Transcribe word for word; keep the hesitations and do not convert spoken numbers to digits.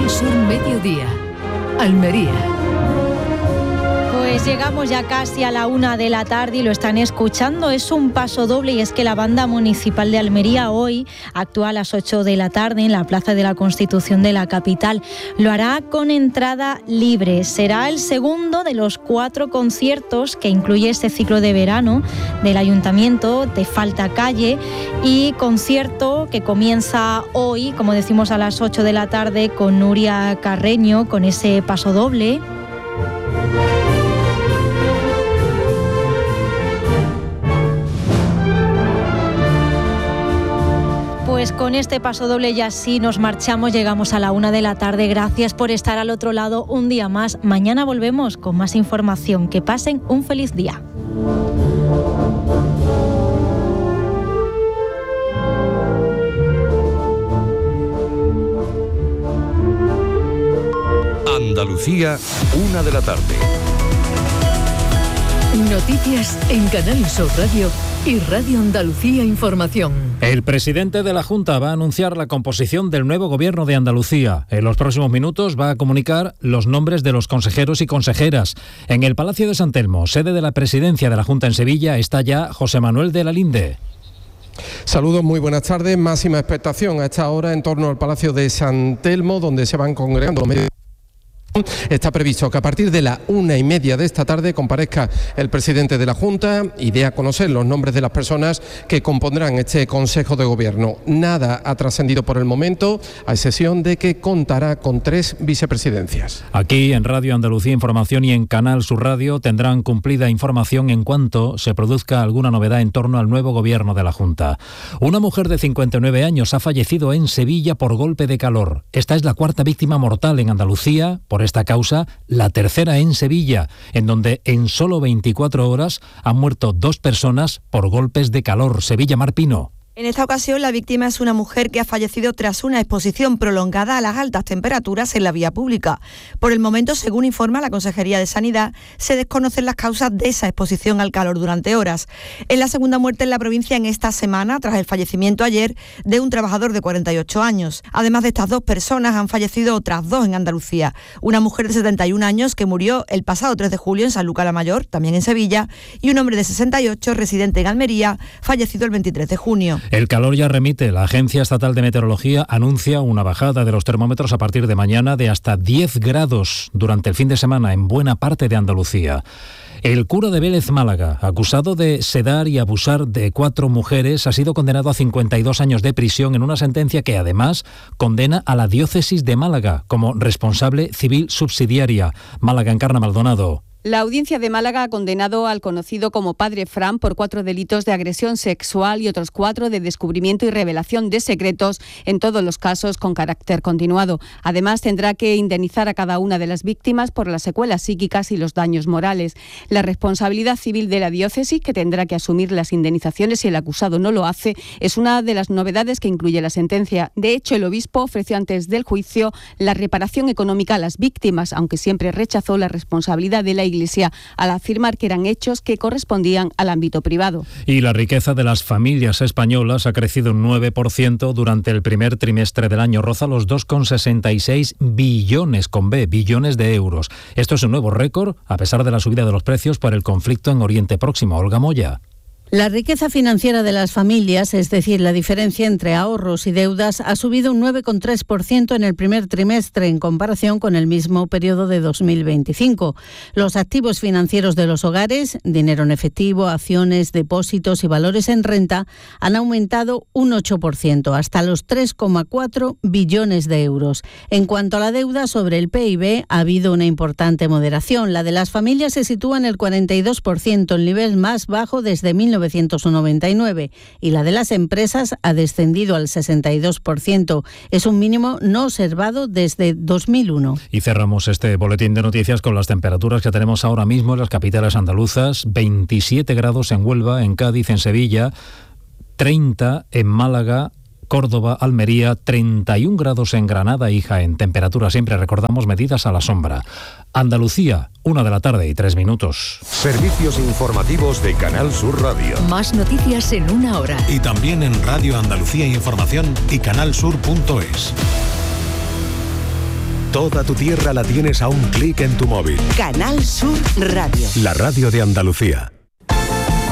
Canal Sur Mediodía, Almería. Pues llegamos ya casi a la una de la tarde y lo están escuchando. Es un paso doble y es que la Banda Municipal de Almería hoy actúa a las ocho de la tarde en la Plaza de la Constitución de la capital. Lo hará con entrada libre. Será el segundo de los cuatro conciertos que incluye este ciclo de verano del Ayuntamiento. Te falta calle, y concierto que comienza hoy, como decimos, a las ocho de la tarde con Nuria Carreño, con ese paso doble. Pues con este paso doble ya sí nos marchamos, llegamos a la una de la tarde. Gracias por estar al otro lado un día más. Mañana volvemos con más información. Que pasen un feliz día. Andalucía, una de la tarde. Noticias en Canal Sur Radio y Radio Andalucía Información. El presidente de la Junta va a anunciar la composición del nuevo gobierno de Andalucía. En los próximos minutos va a comunicar los nombres de los consejeros y consejeras. En el Palacio de San Telmo, sede de la presidencia de la Junta en Sevilla, está ya José Manuel de la Linde. Saludos, muy buenas tardes. Máxima expectación a esta hora en torno al Palacio de San Telmo, donde se van congregando los medios. Está previsto que a partir de la una y media de esta tarde comparezca el presidente de la Junta y dé a conocer los nombres de las personas que compondrán este Consejo de Gobierno. Nada ha trascendido por el momento, a excepción de que contará con tres vicepresidencias. Aquí en Radio Andalucía Información y en Canal Sur Radio tendrán cumplida información en cuanto se produzca alguna novedad en torno al nuevo Gobierno de la Junta. Una mujer de cincuenta y nueve años ha fallecido en Sevilla por golpe de calor. Esta es la cuarta víctima mortal en Andalucía por esta causa, la tercera en Sevilla, en donde en solo veinticuatro horas han muerto dos personas por golpes de calor. Sevilla, Mar Pino. En esta ocasión, la víctima es una mujer que ha fallecido tras una exposición prolongada a las altas temperaturas en la vía pública. Por el momento, según informa la Consejería de Sanidad, se desconocen las causas de esa exposición al calor durante horas. Es la segunda muerte en la provincia en esta semana, tras el fallecimiento ayer de un trabajador de cuarenta y ocho años. Además de estas dos personas, han fallecido otras dos en Andalucía. Una mujer de setenta y un años que murió el pasado tres de julio en Sanlúcar la Mayor, también en Sevilla, y un hombre de sesenta y ocho, residente en Almería, fallecido el veintitrés de junio. El calor ya remite. La Agencia Estatal de Meteorología anuncia una bajada de los termómetros a partir de mañana de hasta diez grados durante el fin de semana en buena parte de Andalucía. El cura de Vélez, Málaga, acusado de sedar y abusar de cuatro mujeres, ha sido condenado a cincuenta y dos años de prisión en una sentencia que además condena a la diócesis de Málaga como responsable civil subsidiaria. Málaga, Encarna Maldonado. La Audiencia de Málaga ha condenado al conocido como Padre Fran por cuatro delitos de agresión sexual y otros cuatro de descubrimiento y revelación de secretos, en todos los casos con carácter continuado. Además, tendrá que indemnizar a cada una de las víctimas por las secuelas psíquicas y los daños morales. La responsabilidad civil de la diócesis, que tendrá que asumir las indemnizaciones si el acusado no lo hace, es una de las novedades que incluye la sentencia. De hecho, el obispo ofreció antes del juicio la reparación económica a las víctimas, aunque siempre rechazó la responsabilidad de la Iglesia al afirmar que eran hechos que correspondían al ámbito privado. Y la riqueza de las familias españolas ha crecido un nueve por ciento durante el primer trimestre del año, roza los dos coma sesenta y seis billones, con B, billones de euros. Esto es un nuevo récord, a pesar de la subida de los precios por el conflicto en Oriente Próximo. Olga Moya. La riqueza financiera de las familias, es decir, la diferencia entre ahorros y deudas, ha subido un nueve coma tres por ciento en el primer trimestre en comparación con el mismo periodo de dos mil veinticinco. Los activos financieros de los hogares, dinero en efectivo, acciones, depósitos y valores en renta, han aumentado un ocho por ciento, hasta los tres coma cuatro billones de euros. En cuanto a la deuda sobre el P I B, ha habido una importante moderación. La de las familias se sitúa en el cuarenta y dos por ciento, el nivel más bajo desde mil novecientos noventa y nueve, y la de las empresas ha descendido al sesenta y dos por ciento. Es un mínimo no observado desde dos mil uno. Y cerramos este boletín de noticias con las temperaturas que tenemos ahora mismo en las capitales andaluzas: veintisiete grados en Huelva, en Cádiz, en Sevilla, treinta en Málaga, Córdoba, Almería, treinta y un grados en Granada y Jaén. Temperatura siempre, recordamos, medidas a la sombra. Andalucía, una de la tarde y tres minutos. Servicios informativos de Canal Sur Radio. Más noticias en una hora. Y también en Radio Andalucía Información y canal sur punto es. Toda tu tierra la tienes a un clic en tu móvil. Canal Sur Radio. La radio de Andalucía.